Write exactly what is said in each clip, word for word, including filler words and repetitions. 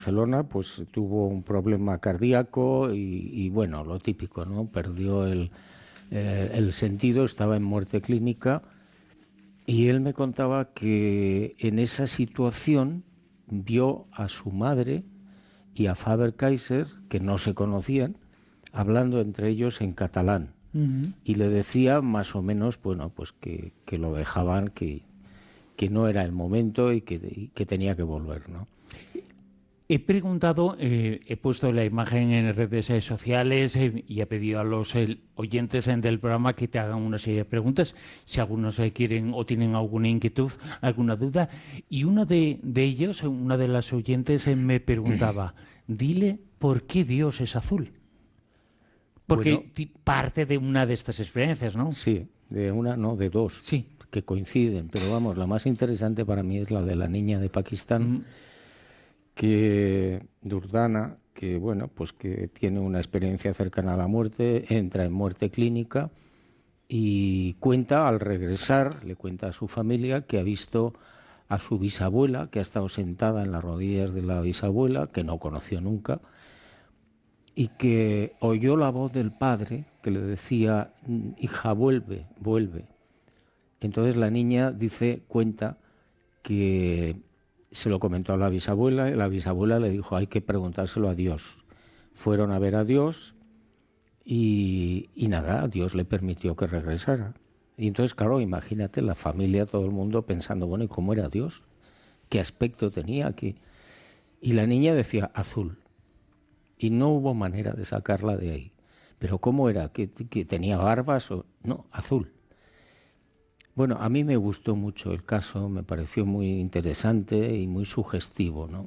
Barcelona, pues tuvo un problema cardíaco y, y bueno, lo típico, ¿no? Perdió el, eh, el sentido, estaba en muerte clínica y él me contaba que en esa situación vio a su madre y a Faber-Kaiser, que no se conocían, hablando entre ellos en catalán. Uh-huh. Y le decía más o menos, bueno, pues que, que lo dejaban, que, que no era el momento y que, y que tenía que volver, ¿no? He preguntado, eh, he puesto la imagen en redes sociales eh, y he pedido a los eh, oyentes eh, del programa que te hagan una serie de preguntas, si algunos eh, quieren o tienen alguna inquietud, alguna duda. Y uno de, de ellos, una de las oyentes, eh, me preguntaba, dile por qué Dios es azul. Porque bueno, parte de una de estas experiencias, ¿no? Sí, de una, no, de dos, sí, que coinciden. Pero vamos, la más interesante para mí es la de la niña de Pakistán, mm. que Durdana, que bueno, pues que tiene una experiencia cercana a la muerte, entra en muerte clínica y cuenta al regresar, le cuenta a su familia que ha visto a su bisabuela, que ha estado sentada en las rodillas de la bisabuela, que no conoció nunca, y que oyó la voz del padre que le decía, hija, vuelve, vuelve. Entonces la niña dice, cuenta que se lo comentó a la bisabuela y la bisabuela le dijo, hay que preguntárselo a Dios. Fueron a ver a Dios y, y nada, Dios le permitió que regresara. Y entonces, claro, imagínate la familia, todo el mundo pensando, bueno, ¿y cómo era Dios? ¿Qué aspecto tenía? ¿Qué? Y la niña decía, azul. Y no hubo manera de sacarla de ahí. ¿Pero cómo era? ¿Que, que tenía barbas? O... No, azul. Bueno, a mí me gustó mucho el caso, me pareció muy interesante y muy sugestivo, ¿no?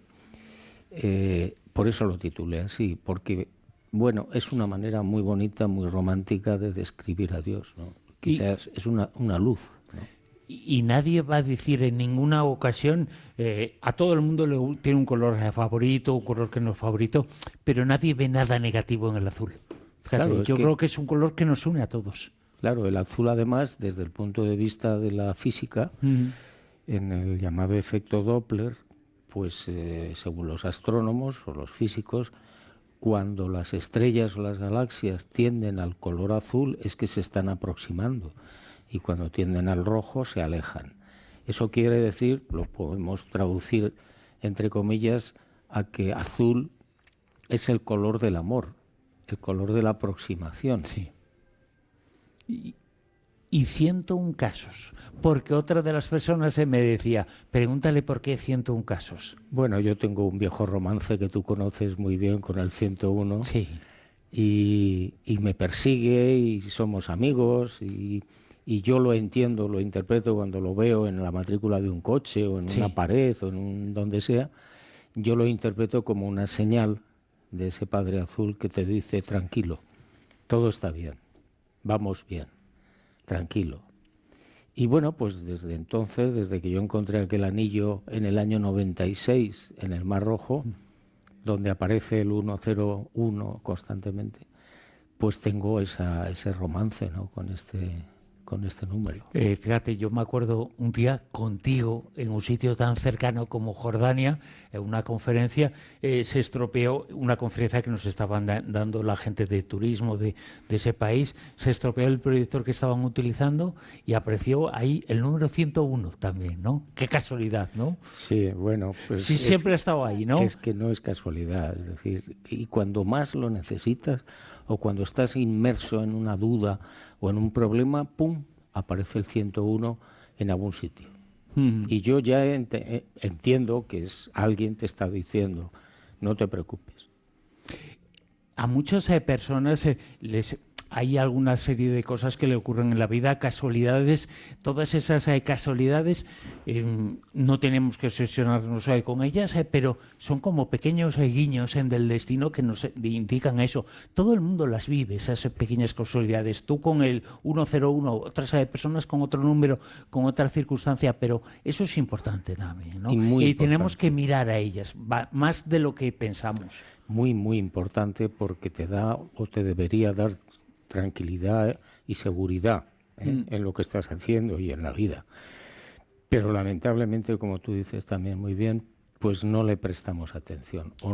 Eh, por eso lo titulé así, porque, bueno, es una manera muy bonita, muy romántica de describir a Dios, ¿no? Quizás y... es una, una luz, ¿no? Y nadie va a decir en ninguna ocasión, eh, a todo el mundo le tiene un color favorito, un color que no es favorito, pero nadie ve nada negativo en el azul. Fíjate, claro, yo que, creo que es un color que nos une a todos. Claro, el azul además, desde el punto de vista de la física, uh-huh. en el llamado efecto Doppler, pues eh, según los astrónomos o los físicos, cuando las estrellas o las galaxias tienden al color azul es que se están aproximando. Y cuando tienden al rojo se alejan. Eso quiere decir, lo podemos traducir entre comillas, a que azul es el color del amor, el color de la aproximación. Sí. Y, y ciento un casos, porque otra de las personas me decía, pregúntale por qué ciento un casos. Bueno, yo tengo un viejo romance que tú conoces muy bien con el ciento uno. Sí. Y, y me persigue y somos amigos y... Y yo lo entiendo, lo interpreto cuando lo veo en la matrícula de un coche o en sí. una pared o en un donde sea. Yo lo interpreto como una señal de ese Padre Azul que te dice, tranquilo, todo está bien, vamos bien, tranquilo. Y bueno, pues desde entonces, desde que yo encontré aquel anillo en el año noventa y seis en el Mar Rojo, donde aparece el ciento uno constantemente, pues tengo esa, ese romance, ¿no? con este... con este número. Eh, fíjate, yo me acuerdo un día contigo en un sitio tan cercano como Jordania, en una conferencia, eh, se estropeó una conferencia que nos estaban da dando la gente de turismo de, de ese país, se estropeó el proyector que estaban utilizando y apareció ahí el número ciento uno también, ¿no? Qué casualidad, ¿no? Sí, bueno, pues... Sí, siempre ha estado ahí, ¿no? Es que no es casualidad, es decir, y cuando más lo necesitas o cuando estás inmerso en una duda o en un problema, ¡pum!, aparece el ciento uno en algún sitio. Mm. Y yo ya ent entiendo que es alguien te está diciendo, no te preocupes. A muchas eh, personas eh, les... hay alguna serie de cosas que le ocurren en la vida, casualidades, todas esas eh, casualidades, eh, no tenemos que obsesionarnos eh, con ellas, eh, pero son como pequeños eh, guiños eh, del destino que nos eh, indican eso. Todo el mundo las vive, esas eh, pequeñas casualidades. Tú con el ciento uno, otras eh, personas con otro número, con otra circunstancia, pero eso es importante también, ¿no? Y, muy y importante. Tenemos que mirar a ellas, va, más de lo que pensamos. Muy, muy importante porque te da o te debería dar tranquilidad y seguridad ¿eh? mm. en lo que estás haciendo y en la vida. Pero lamentablemente, como tú dices también muy bien, pues no le prestamos atención.